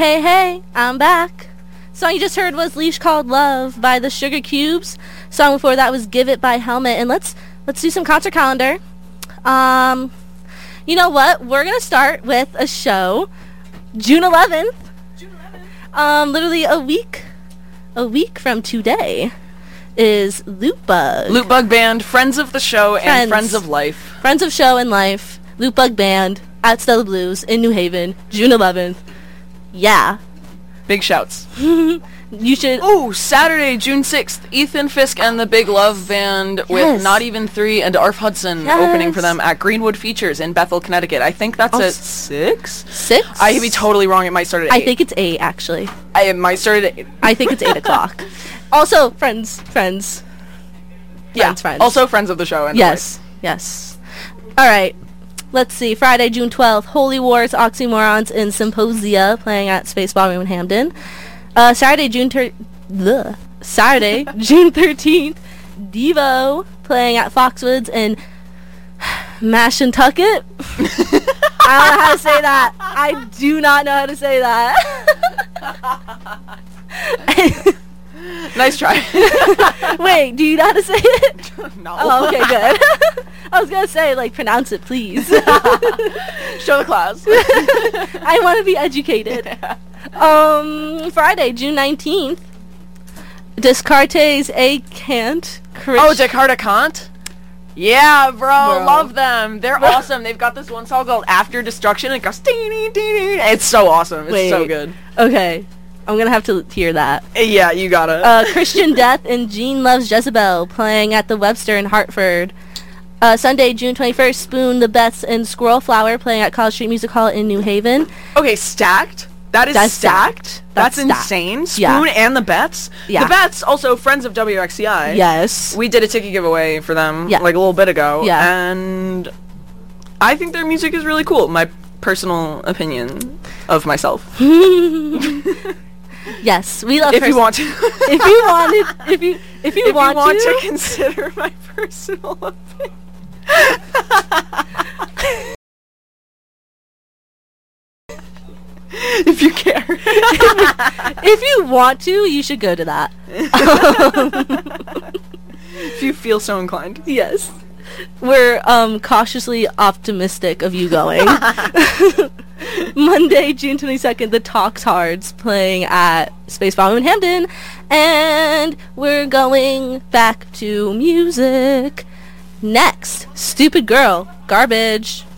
Hey, hey, I'm back. Song you just heard was Leash Called Love by the Sugar Cubes. Song before that was Give It by Helmet. And let's do some concert calendar. You know what? We're going to start with a show June 11th. Literally a week from today is Loopbug. Loopbug Band, friends of the show and friends of life. Friends of show and life. Loopbug Band at Stella Blues in New Haven, June 11th. Yeah. Big shouts. You should... Oh, Saturday, June 6th, Ethan Fisk and the Big Love Band with Not Even 3 and Arf Hudson opening for them at Greenwood Features in Bethel, Connecticut. I think that's at 6? 6? I could be totally wrong. It might start at 8. I think it's 8, actually. It might start at 8. I think it's 8 o'clock. Also, friends. Yeah, Friends. also friends of the show. And yes. All right. Let's see. Friday, June 12th, Holy Wars, Oxymorons, and Symposia playing at Space Ballroom in Hamden. Saturday, June 13th, Devo playing at Foxwoods and Mashantucket. I don't know how to say that. I do not know how to say that. Nice try. Wait, do you know how to say it? No. Oh, okay, good. I was going to say, pronounce it, please. Show the class. I want to be educated. Yeah. Friday, June 19th, Descartes A. Kant. Descartes Kant? Yeah, bro, love them. They're awesome. They've got this one song called After Destruction. It goes dee-dee-dee-dee. It's so awesome. It's so good. Okay. I'm going to have to hear that. Yeah, you got it. Christian Death and Gene Loves Jezebel playing at the Webster in Hartford. Sunday, June 21st, Spoon, The Beths, and Squirrel Flower playing at College Street Music Hall in New Haven. Okay, stacked? That's stacked? That's insane. Spoon and the Beths? Yeah. The Beths, also friends of WXCI. Yes. We did a ticket giveaway for them a little bit ago. Yeah. And I think their music is really cool. My personal opinion of myself. Yes, we love if you want to. if you want to consider my personal opinion. If you care. If you want to, you should go to that. If you feel so inclined. Yes. We're cautiously optimistic of you going. Monday, June 22nd, the Talks Hards playing at Space Ballroom in Hamden. And we're going back to music. Next, Stupid Girl, Garbage.